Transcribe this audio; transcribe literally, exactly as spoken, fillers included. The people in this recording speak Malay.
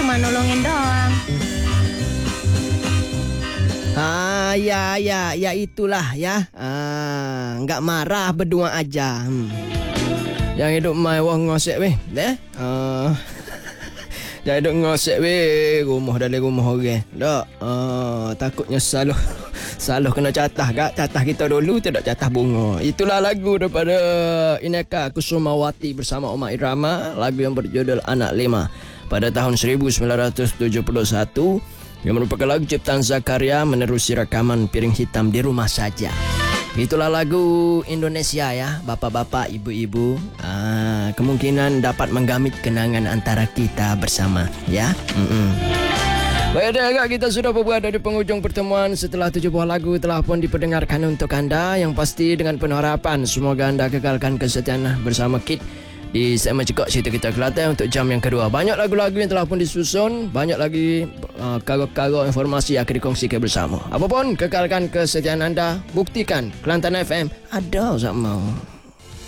cuma nolongin doang. Ah, ya, ya, ya itulah ya. Ah, nggak marah berdua aja. Hmm. Yang hidup mai wah ngosek weh, deh. Ah, yang hidup ngosek weh, rumah dalam rumah orang. Dak, ah, takutnya salah, salah kena catah gak catah kita dulu tidak catah bunga. Itulah lagu daripada Ineka Kusumawati bersama Oma Irama, lagu yang berjudul Anak Lima pada tahun seribu sembilan ratus tujuh puluh satu. Yang merupakan lagu ciptaan Zakaria menerusi rekaman Piring Hitam di Rumah Saja. Itulah lagu Indonesia ya, bapak-bapak, ibu-ibu. Ah, kemungkinan dapat menggamit kenangan antara kita bersama ya. Mm-mm. Baik, agak kita sudah berada di penghujung pertemuan setelah tujuh buah lagu telah pun diperdengarkan untuk anda. Yang pasti dengan penuh harapan semoga anda kekalkan kesetiaan bersama Kit di segmen Cekak Cerita Kita Kelantan untuk jam yang kedua. Banyak lagu-lagu yang telah pun disusun, banyak lagi uh, karo-karo informasi yang akan dikongsikan bersama. Apapun, kekalkan kesetiaan anda, buktikan Kelantan F M ada sama.